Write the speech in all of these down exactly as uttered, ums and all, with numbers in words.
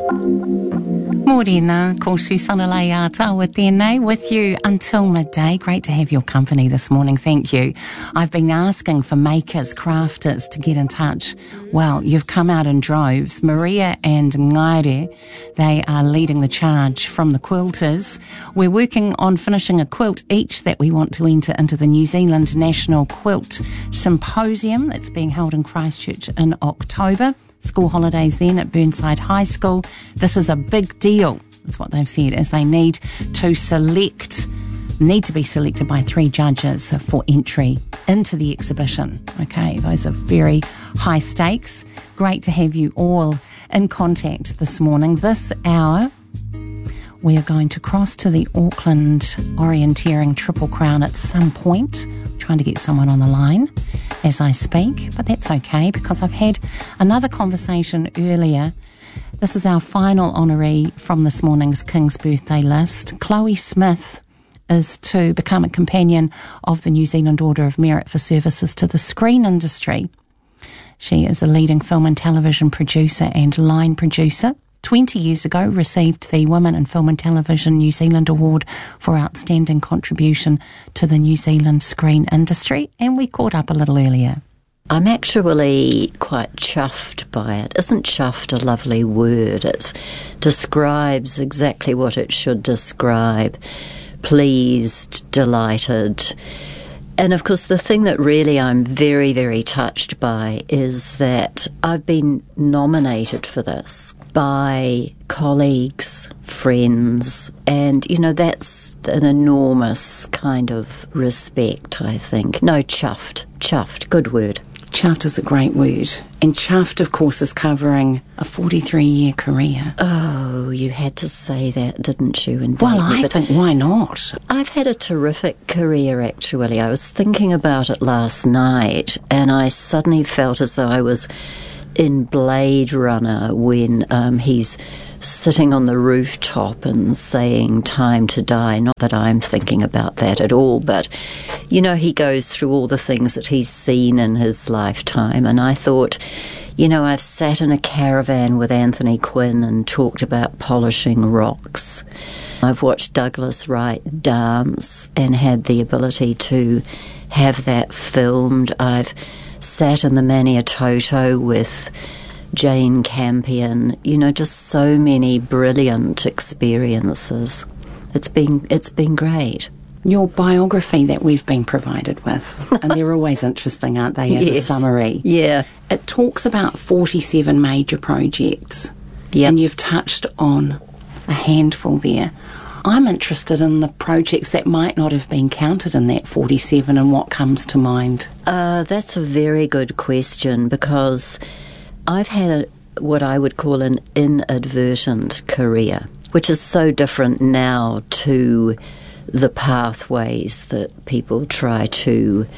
Morena, ko Susana Leia tawa tēnei, with you until midday. Great to have your company this morning, thank you. I've been asking for makers, crafters to get in touch. Well, you've come out in droves. Maria and Ngaire, they are leading the charge from the quilters. We're working on finishing a quilt each that we want to enter into the New Zealand National Quilt Symposium that's being held in Christchurch in October. School holidays then at Burnside High School. This is a big deal, that's what they've said, as they need to select, need to be selected by three judges for entry into the exhibition. Okay, those are very high stakes. Great to have you all in contact this morning. This hour, we are going to cross to the Auckland Orienteering Triple Crown at some point. I'm trying to get someone on the line as I speak, but that's okay because I've had another conversation earlier. This is our final honoree from this morning's King's Birthday list. Chloe Smith is to become a companion of the New Zealand Order of Merit for services to the screen industry. She is a leading film and television producer and line producer. twenty years ago received the Women in Film and Television New Zealand Award for outstanding contribution to the New Zealand screen industry, and we caught up a little earlier. I'm actually quite chuffed by it. Isn't chuffed a lovely word? It describes exactly what it should describe. Pleased, delighted. And of course, the thing that really I'm very, very touched by is that I've been nominated for this by colleagues, friends, and, you know, that's an enormous kind of respect, I think. No, chuffed. Chuffed. Good word. Chuffed is a great word. And chuffed, of course, is covering a forty-three-year career. Oh, you had to say that, didn't you? Indeed. Well, I think, why not? I've had a terrific career, actually. I was thinking about it last night, and I suddenly felt as though I was in Blade Runner when um, he's sitting on the rooftop and saying time to die. Not that I'm thinking about that at all, but, you know, he goes through all the things that he's seen in his lifetime. And I thought, you know, I've sat in a caravan with Anthony Quinn and talked about polishing rocks. I've watched Douglas Wright dance and had the ability to have that filmed. I've sat in the Maniatoto with Jane Campion, you know, just so many brilliant experiences. It's been it's been great. Your biography that we've been provided with, and they're always interesting, aren't they, as yes. a summary? Yeah. It talks about forty-seven major projects, yep. and you've touched on a handful there. I'm interested in the projects that might not have been counted in that forty-seven and what comes to mind. Uh, that's a very good question, because I've had a, what I would call an inadvertent career, which is so different now to the pathways that people try to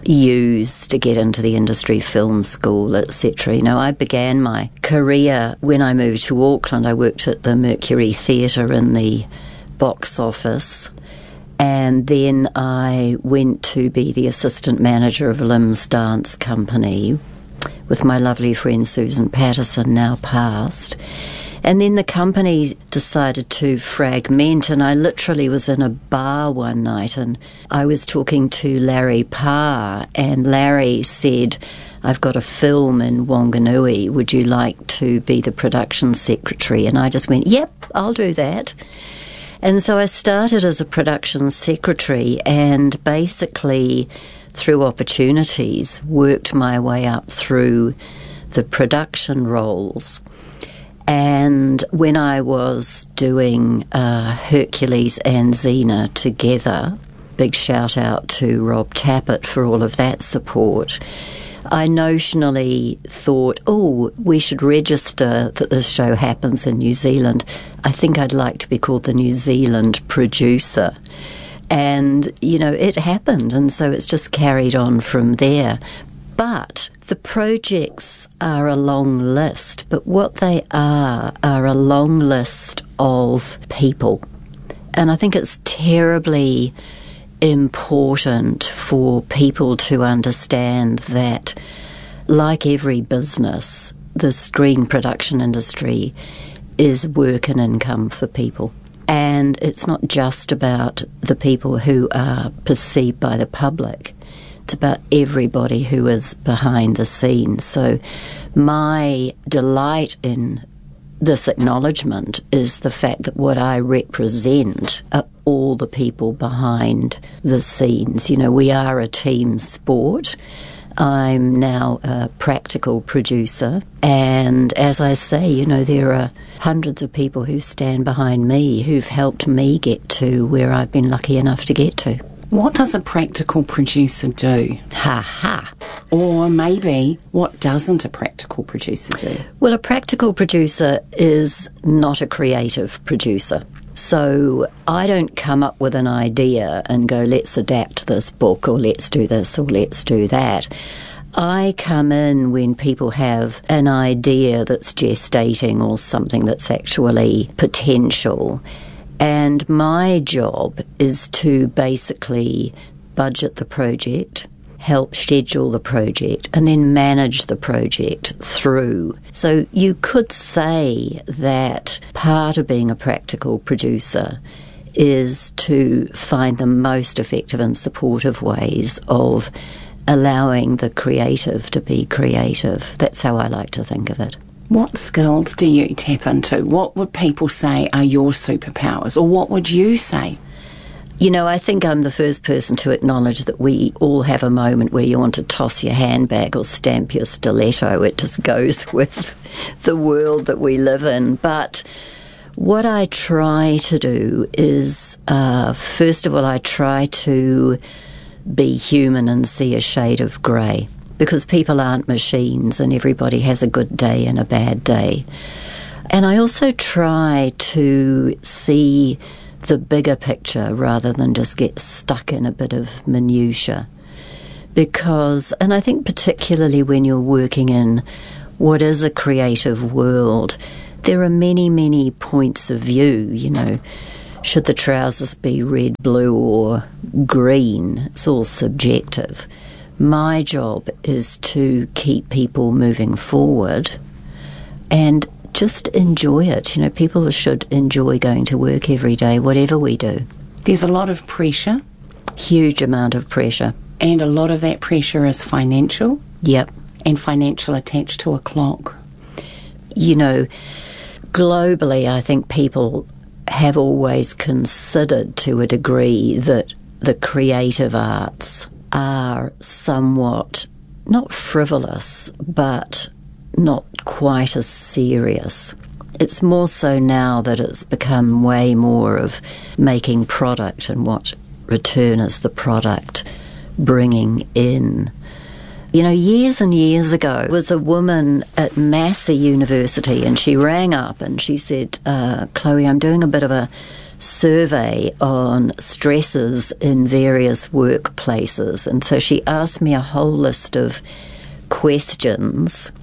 use to get into the industry, film school, et cetera. You know, I began my career when I moved to Auckland. I worked at the Mercury Theatre in the box office, and then I went to be the assistant manager of Lim's Dance Company with my lovely friend Susan Patterson, now passed. And then the company decided to fragment, and I literally was in a bar one night and I was talking to Larry Parr, and Larry said, I've got a film in Wanganui, would you like to be the production secretary? And I just went, yep, I'll do that. And so I started as a production secretary and basically, through opportunities, worked my way up through the production roles. And when I was doing uh, Hercules and Xena together, big shout out to Rob Tappert for all of that support, I notionally thought, oh, we should register that this show happens in New Zealand. I think I'd like to be called the New Zealand producer. And, you know, it happened, and so it's just carried on from there. But the projects are a long list, but what they are are a long list of people. And I think it's terribly important for people to understand that, like every business, the screen production industry is work and income for people. And it's not just about the people who are perceived by the public. It's about everybody who is behind the scenes. So my delight in this acknowledgement is the fact that what I represent are all the people behind the scenes. You know, we are a team sport. I'm now a practical producer, and as I say, you know, there are hundreds of people who stand behind me who've helped me get to where I've been lucky enough to get to. What does a practical producer do? Ha ha. Or maybe, what doesn't a practical producer do? Well, a practical producer is not a creative producer. So I don't come up with an idea and go, let's adapt this book, or let's do this, or let's do that. I come in when people have an idea that's gestating or something that's actually potential. And my job is to basically budget the project, help schedule the project, and then manage the project through. So you could say that part of being a practical producer is to find the most effective and supportive ways of allowing the creative to be creative. That's how I like to think of it. What skills do you tap into? What would people say are your superpowers, or what would you say? You know, I think I'm the first person to acknowledge that we all have a moment where you want to toss your handbag or stamp your stiletto. It just goes with the world that we live in. But what I try to do is, uh, first of all, I try to be human and see a shade of grey, because people aren't machines and everybody has a good day and a bad day. And I also try to see the bigger picture rather than just get stuck in a bit of minutiae. Because, and I think particularly when you're working in what is a creative world, there are many, many points of view, you know. Should the trousers be red, blue or green? It's all subjective. My job is to keep people moving forward and just enjoy it. You know, people should enjoy going to work every day, whatever we do. There's a lot of pressure. Huge amount of pressure. And a lot of that pressure is financial. Yep. And financial attached to a clock. You know, globally, I think people have always considered to a degree that the creative arts are somewhat, not frivolous, but not quite as serious. It's more so now that it's become way more of making product and what return is the product bringing in. You know, years and years ago, there was a woman at Massey University, and she rang up and she said, uh, Chloe, I'm doing a bit of a survey on stresses in various workplaces. And so she asked me a whole list of questions.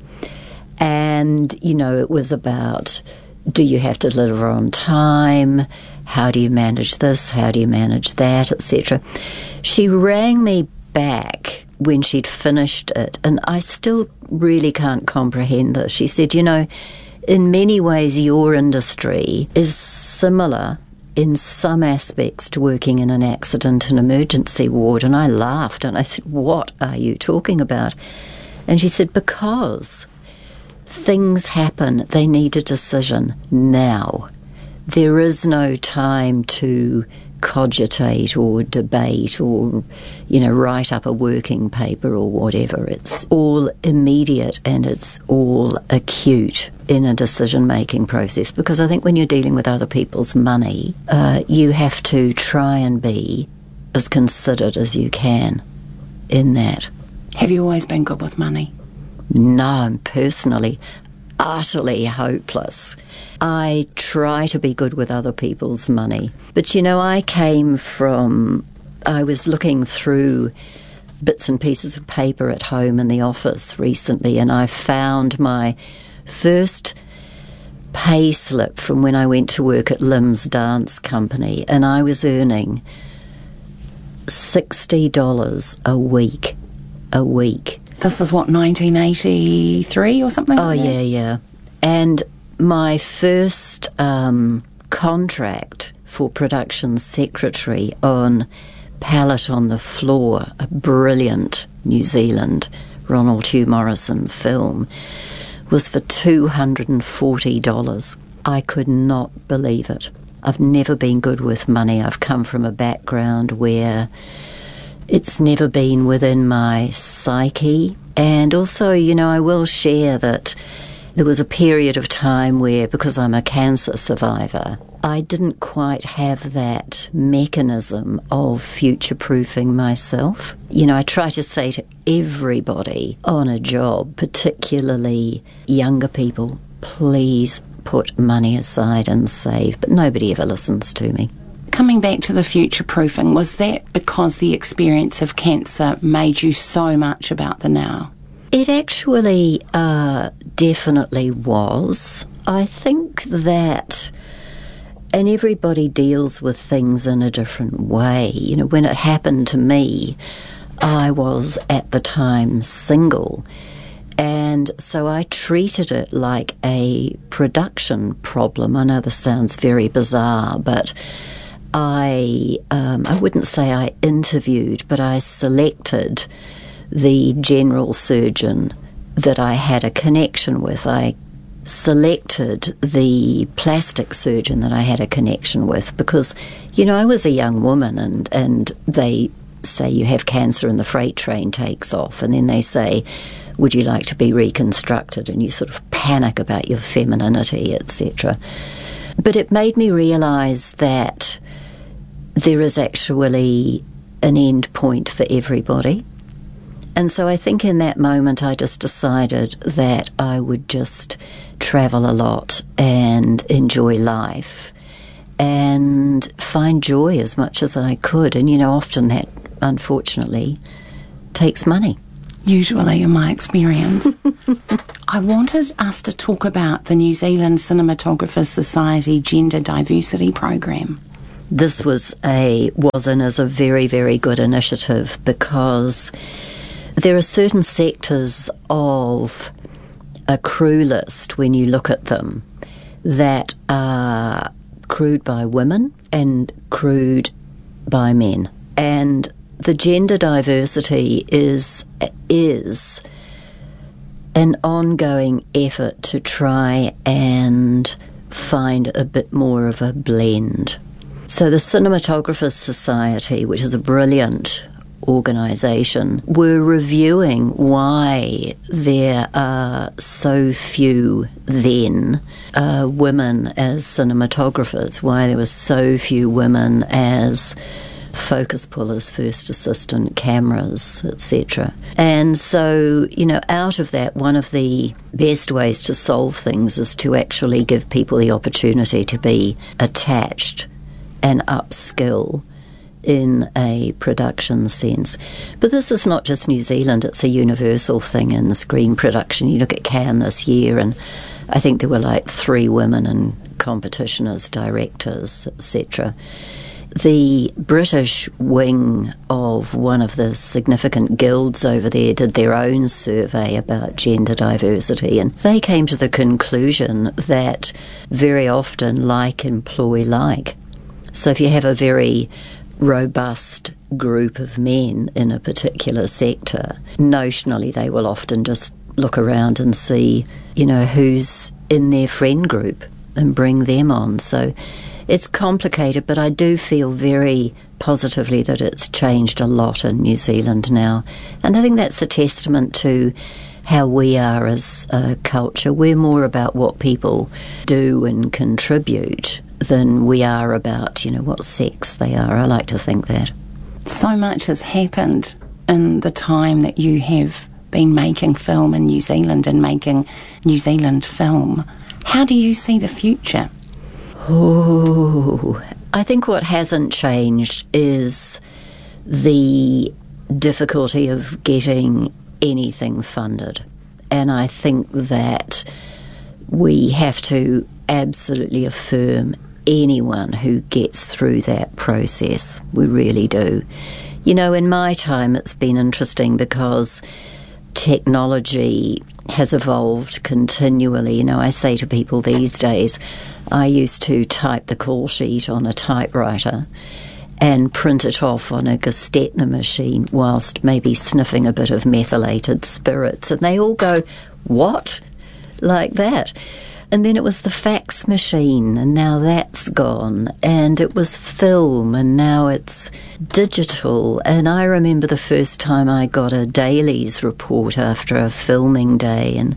And, you know, it was about, do you have to deliver on time? How do you manage this? How do you manage that, et cetera. She rang me back when she'd finished it, and I still really can't comprehend this. She said, you know, in many ways your industry is similar in some aspects to working in an accident and emergency ward. And I laughed and I said, what are you talking about? And she said, because things happen, they need a decision now. There is no time to cogitate or debate or, you know, write up a working paper or whatever. It's all immediate and it's all acute in a decision-making process, because I think when you're dealing with other people's money, uh, you have to try and be as considered as you can in that. Have you always been good with money? No, I'm personally utterly hopeless. I try to be good with other people's money. But, you know, I came from, I was looking through bits and pieces of paper at home in the office recently, and I found my first pay slip from when I went to work at Lim's Dance Company, and I was earning sixty dollars a week, a week. This is what, nineteen eighty-three or something Oh, like that? yeah, yeah. And my first um, contract for production secretary on Pallet on the Floor, a brilliant New Zealand Ronald Hugh Morrison film, was for two hundred forty dollars. I could not believe it. I've never been good with money. I've come from a background where it's never been within my psyche. And also, you know, I will share that there was a period of time where, because I'm a cancer survivor, I didn't quite have that mechanism of future-proofing myself. You know, I try to say to everybody on a job, particularly younger people, please put money aside and save, but nobody ever listens to me. Coming back to the future-proofing, was that because the experience of cancer made you so much about the now? It actually uh, definitely was. I think that, and everybody deals with things in a different way. You know, when it happened to me, I was at the time single. And so I treated it like a production problem. I know this sounds very bizarre, but I um, I wouldn't say I interviewed, but I selected the general surgeon that I had a connection with. I selected the plastic surgeon that I had a connection with because, you know, I was a young woman and, and they say you have cancer and the freight train takes off, and then they say, would you like to be reconstructed? And you sort of panic about your femininity, et cetera. But it made me realise that there is actually an end point for everybody. And so I think in that moment I just decided that I would just travel a lot and enjoy life and find joy as much as I could. And, you know, often that, unfortunately, takes money. Usually, in my experience. I wanted us to talk about the New Zealand Cinematographers Society Gender Diversity Program. This was a was and is a very, very good initiative because there are certain sectors of a crew list, when you look at them, that are crewed by women and crewed by men. And the gender diversity is is an ongoing effort to try and find a bit more of a blend. So the Cinematographers Society, which is a brilliant organisation, were reviewing why there are so few then uh, women as cinematographers, why there were so few women as focus pullers, first assistant cameras, et cetera. And so, you know, out of that, one of the best ways to solve things is to actually give people the opportunity to be attached and upskill in a production sense. But this is not just New Zealand, it's a universal thing in screen production. You look at Cannes this year, and I think there were like three women in competition as directors, et cetera. The British wing of one of the significant guilds over there did their own survey about gender diversity, and they came to the conclusion that very often like employ like. So if you have a very robust group of men in a particular sector, notionally they will often just look around and see, you know, who's in their friend group and bring them on. So it's complicated, but I do feel very positively that it's changed a lot in New Zealand now. And I think that's a testament to how we are as a culture. We're more about what people do and contribute than we are about, you know, what sex they are. I like to think that. So much has happened in the time that you have been making film in New Zealand and making New Zealand film. How do you see the future? Oh, I think what hasn't changed is the difficulty of getting anything funded. And I think that we have to absolutely affirm anyone who gets through that process. We really do. You know, in my time it's been interesting because technology has evolved continually. You know, I say to people these days, I used to type the call sheet on a typewriter and print it off on a Gestetner machine whilst maybe sniffing a bit of methylated spirits. And they all go, what? Like that. And then it was the fax machine, and now that's gone. And it was film, and now it's digital. And I remember the first time I got a dailies report after a filming day, and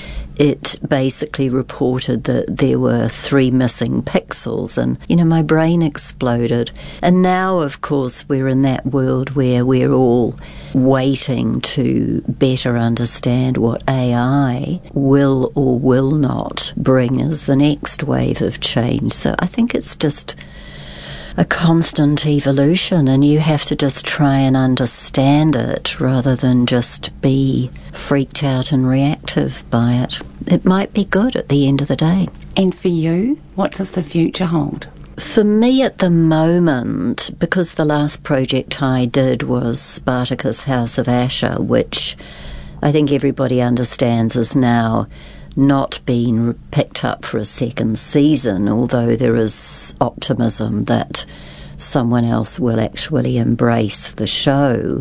it basically reported that there were three missing pixels, and, you know, my brain exploded. And now, of course, we're in that world where we're all waiting to better understand what A I will or will not bring as the next wave of change. So I think it's just a constant evolution, and you have to just try and understand it rather than just be freaked out and reactive by it. It might be good at the end of the day. And for you, what does the future hold? For me at the moment, because the last project I did was Spartacus House of Asher, which I think everybody understands is now not been picked up for a second season, although there is optimism that someone else will actually embrace the show.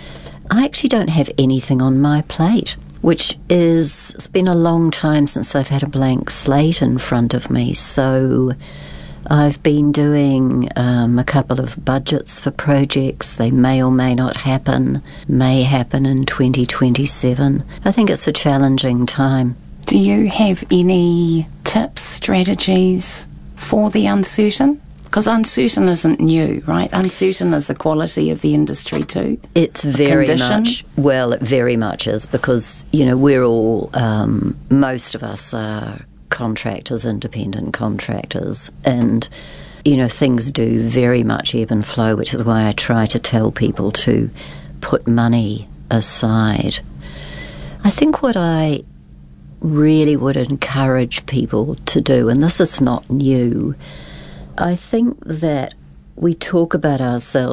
I actually don't have anything on my plate, which is, it's been a long time since I've had a blank slate in front of me, so I've been doing um, a couple of budgets for projects. They may or may not happen, may happen in twenty twenty-seven. I think it's a challenging time. Do you have any tips, strategies for the uncertain? Because uncertain isn't new, right? Uncertain is a quality of the industry too. It's very much, well, it very much is, because, you know, we're all, um, most of us are contractors, independent contractors, and, you know, things do very much ebb and flow, which is why I try to tell people to put money aside. I think what I really would encourage people to do, and this is not new, I think that we talk about ourselves